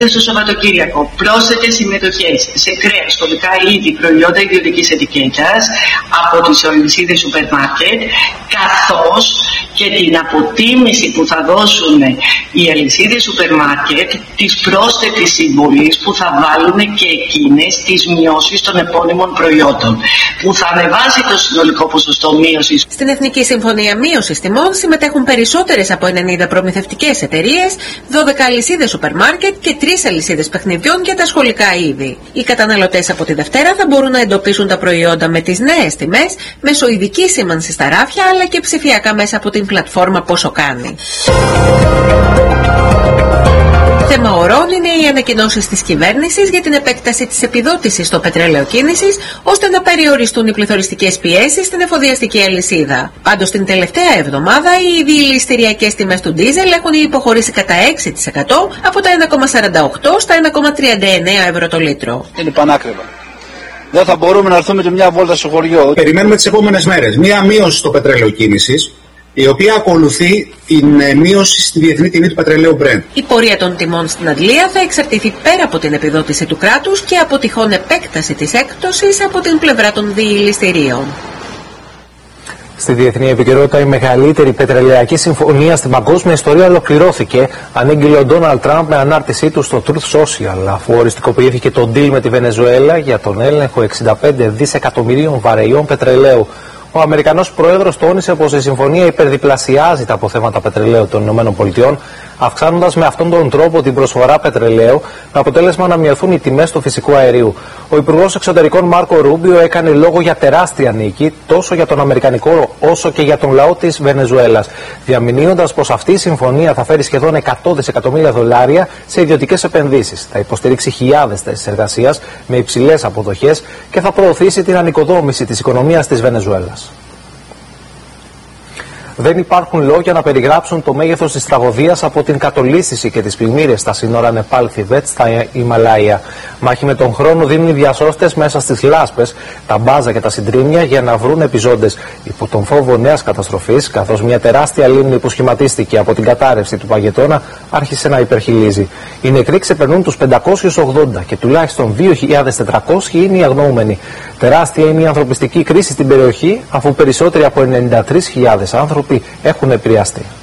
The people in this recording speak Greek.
Στο Σαββατοκύριακο πρόσθετες συμμετοχές σε κρέας, κομικά είδη, προϊόντα ιδιωτικής ετικέτας από τις αλυσίδες σούπερ μάρκετ, καθώς και την αποτίμηση που θα δώσουν οι αλυσίδες σούπερ μάρκετ της πρόσθετης συμβολής που θα βάλουν και εκείνες τις μειώσεις των επώνυμων προϊόντων, που θα ανεβάσει το συνολικό ποσοστό μείωσης. Στην Εθνική Συμφωνία Μείωσης Τιμών συμμετέχουν περισσότερες από 90 προμηθευτικές εταιρείες, 12 αλυσίδες σούπερ μάρκετ και 3 αλυσίδες παιχνιδιών για τα σχολικά είδη. Οι καταναλωτές από τη Δευτέρα θα μπορούν να εντοπίσουν τα προϊόντα με τις νέες τιμές μέσω ειδικής σήμανσης στα ράφια, αλλά και ψηφιακά μέσα από την πλατφόρμα Πόσο Κάνει. Θέμα ωρών είναι οι ανακοινώσεις της κυβέρνησης για την επέκταση της επιδότησης στο πετρέλαιο κίνησης, ώστε να περιοριστούν οι πληθωριστικές πιέσεις στην εφοδιαστική αλυσίδα. Πάντως, την τελευταία εβδομάδα οι διελιστηριακές τιμές του ντίζελ έχουν υποχωρήσει κατά 6% από τα 1,48 στα 1,39 ευρώ το λίτρο. Είναι πανάκριβα. Δεν θα μπορούμε να έρθουμε και μια βόλτα στο χωριό. Περιμένουμε τις επόμενες μέρες μια μείωση στο πετρέλαιο κίνησης, η οποία ακολουθεί την μείωση στη διεθνή τιμή του πετρελαίου Brent. Η πορεία των τιμών στην Αγγλία θα εξαρτηθεί πέρα από την επιδότηση του κράτους και από τυχόν επέκταση της έκπτωσης από την πλευρά των διελιστηρίων. Στη διεθνή επικαιρότητα, η μεγαλύτερη πετρελαιακή συμφωνία στην παγκόσμια ιστορία ολοκληρώθηκε, ανήγγειλε ο Ντόναλντ Τραμπ με ανάρτησή του στο Truth Social, αφού οριστικοποιήθηκε το deal με τη Βενεζουέλα για τον έλεγχο 65 δισεκατομμυρίων βαρελιών πετρελαίου. Ο Αμερικανός Πρόεδρος τόνισε πως η συμφωνία υπερδιπλασιάζει τα αποθέματα πετρελαίου των ΗΠΑ, αυξάνοντας με αυτόν τον τρόπο την προσφορά πετρελαίου, με αποτέλεσμα να μειωθούν οι τιμές του φυσικού αερίου. Ο Υπουργός Εξωτερικών Μάρκο Ρούμπιο έκανε λόγο για τεράστια νίκη τόσο για τον Αμερικανικό όσο και για τον λαό της Βενεζουέλας, διαμηνύοντας πως αυτή η συμφωνία θα φέρει σχεδόν 100 δισεκατομμύρια δολάρια σε ιδιωτικές επενδύσεις, θα υποστηρίξει χιλιάδες θέσεις εργασίας με υψηλές αποδοχές και θα προωθήσει την ανοικοδόμηση της οικονομίας της Βενεζουέλας. Δεν υπάρχουν λόγια να περιγράψουν το μέγεθος της τραγωδίας από την κατολίσθηση και τις πλημμύρες στα σύνορα Νεπάλ-Θιβέτ στα Ιμαλάια. Μάχη με τον χρόνο δίνουν οι διασώστες μέσα στις λάσπες, τα μπάζα και τα συντρίμμια για να βρουν επιζώντες υπό τον φόβο νέας καταστροφής, καθώς μια τεράστια λίμνη που σχηματίστηκε από την κατάρρευση του παγετώνα άρχισε να υπερχειλίζει. Οι νεκροί ξεπερνούν τους 580 και τουλάχιστον 2.400 είναι οι αγνοούμενοι. Τεράστια είναι η ανθρωπιστική κρίση στην περιοχή, αφού περισσότεροι από 93.000 άνθρωποι έχουν επηρεαστεί.